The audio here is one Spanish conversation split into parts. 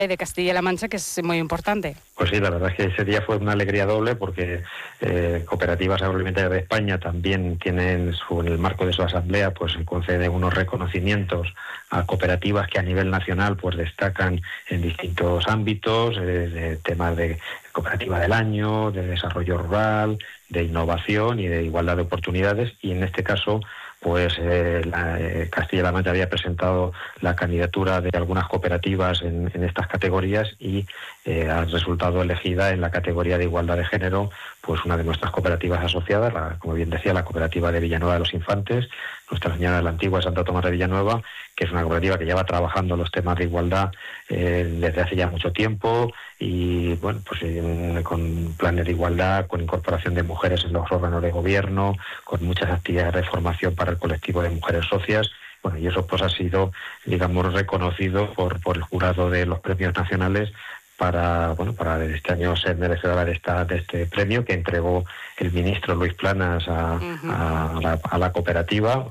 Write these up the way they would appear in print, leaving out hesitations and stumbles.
de Castilla-La Mancha, que es muy importante. Pues sí, la verdad es que ese día fue una alegría doble porque Cooperativas Agroalimentarias de España también tienen, en el marco de su asamblea, pues concede unos reconocimientos a cooperativas que a nivel nacional pues destacan en distintos ámbitos, de temas de cooperativa del año, de desarrollo rural, de innovación y de igualdad de oportunidades, y en este caso pues Castilla-La Mancha había presentado la candidatura de algunas cooperativas en estas categorías y ha resultado elegida en la categoría de igualdad de género pues una de nuestras cooperativas asociadas, como bien decía, la cooperativa de Villanueva de los Infantes, Nuestra Señora de la Antigua Santa Tomás de Villanueva, que es una cooperativa que lleva trabajando los temas de igualdad desde hace ya mucho tiempo y bueno, pues con planes de igualdad, con incorporación de mujeres en los órganos de gobierno, con muchas actividades de formación para el colectivo de mujeres socias. Bueno, y eso pues ha sido, digamos, reconocido por el jurado de los premios nacionales para este año ser merecedora de este premio que entregó el ministro Luis Planas a la cooperativa.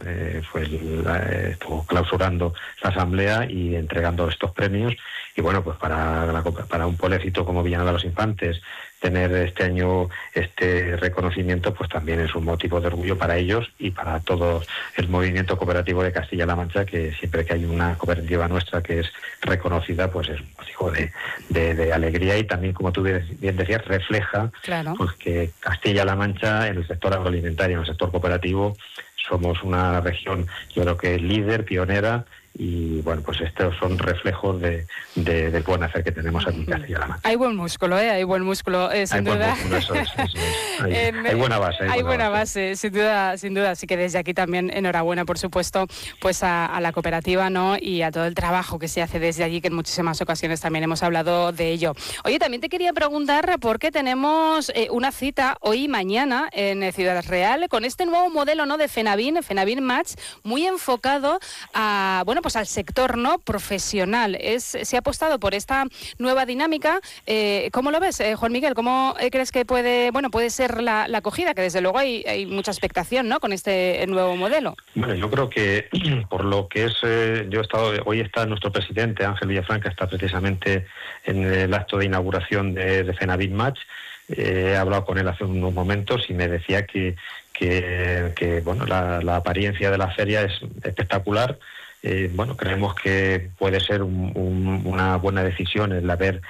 Estuvo clausurando la asamblea y entregando estos premios. Y bueno, pues para un pueblecito como Villanueva de los Infantes, tener este año este reconocimiento pues también es un motivo de orgullo para ellos y para todo el movimiento cooperativo de Castilla-La Mancha, que siempre que hay una cooperativa nuestra que es reconocida pues es un motivo de alegría, y también, como tú bien decías, refleja pues que Castilla-La Mancha en el sector agroalimentario, en el sector cooperativo, somos una región, yo creo que líder, pionera. Y bueno, pues estos son reflejos del buen hacer que tenemos aquí en Castilla-La Mancha. Hay buen músculo, hay buen músculo, sin duda. Eso es. Hay buena base. Hay buena base, sin duda. Así que desde aquí también enhorabuena, por supuesto, pues a la cooperativa, ¿no? Y a todo el trabajo que se hace desde allí, que en muchísimas ocasiones también hemos hablado de ello. Oye, también te quería preguntar, porque tenemos una cita hoy y mañana en Ciudad Real con este nuevo modelo, ¿no? De Fenavin Match, muy enfocado a, bueno, pues al sector, ¿no? Profesional. Se ha apostado por esta nueva dinámica. ¿Cómo lo ves, Juan Miguel? ¿Cómo crees que puede ser la acogida? Que desde luego hay mucha expectación, ¿no? Con este nuevo modelo. Bueno, yo creo que por lo que es, hoy está nuestro presidente Ángel Villafranca, está precisamente en el acto de inauguración de Fenavin Match. He hablado con él hace unos momentos y me decía que bueno, la apariencia de la feria es espectacular. Creemos que puede ser una buena decisión el haber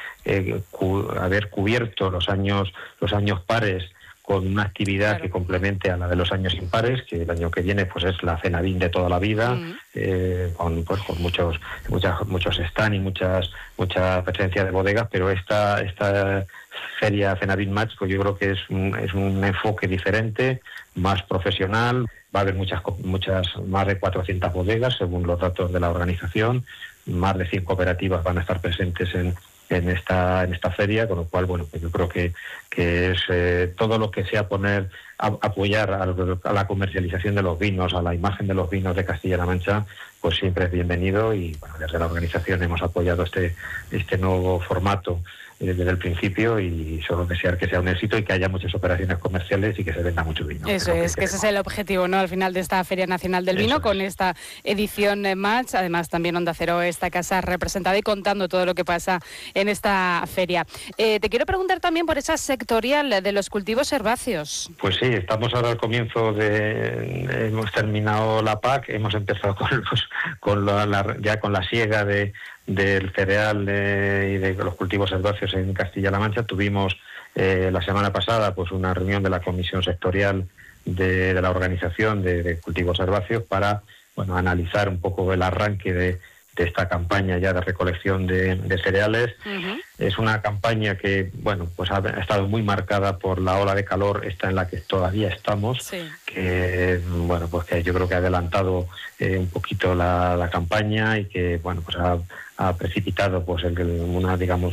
cubierto los años pares con una actividad que complemente a la de los años impares, que el año que viene pues es la Fenavin de toda la vida, con muchos stand y mucha presencia de bodegas, pero esta feria Fenavin Match pues yo creo que es un enfoque diferente, más profesional. Va a haber muchas, más de 400 bodegas, según los datos de la organización. Más de 100 cooperativas van a estar presentes en esta feria, con lo cual, bueno, pues yo creo que es todo lo que sea apoyar a la comercialización de los vinos, a la imagen de los vinos de Castilla-La Mancha, pues siempre es bienvenido. Y bueno, desde la organización hemos apoyado este nuevo formato desde el principio, y solo desear que sea un éxito y que haya muchas operaciones comerciales y que se venda mucho vino. Eso es, que ese es el objetivo, ¿no? Al final de esta Feria Nacional del Vino, con esta edición Match. Además, también Onda Cero, esta casa representada y contando todo lo que pasa en esta feria. Te quiero preguntar también por esa sectorial de los cultivos herbáceos. Pues sí, estamos ahora al comienzo hemos terminado la PAC, hemos empezado con la siega del cereal y de los cultivos herbáceos en Castilla-La Mancha. Tuvimos la semana pasada pues una reunión de la comisión sectorial de la organización de cultivos herbáceos para analizar un poco el arranque de esta campaña ya de recolección de cereales. Es una campaña que pues ha estado muy marcada por la ola de calor, esta en la que todavía estamos, que yo creo que ha adelantado un poquito la campaña, y que pues ha precipitado pues un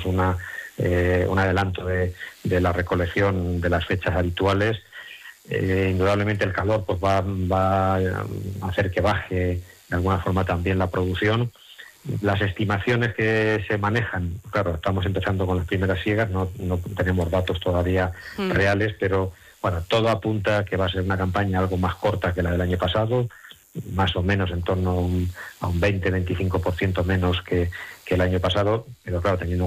adelanto de la recolección de las fechas habituales. Indudablemente el calor pues va a hacer que baje de alguna forma también la producción. Las estimaciones que se manejan, claro, estamos empezando con las primeras siegas, no tenemos datos todavía reales, pero bueno, todo apunta a que va a ser una campaña algo más corta que la del año pasado, más o menos en torno a un 20-25% menos que que el año pasado, pero claro, teniendo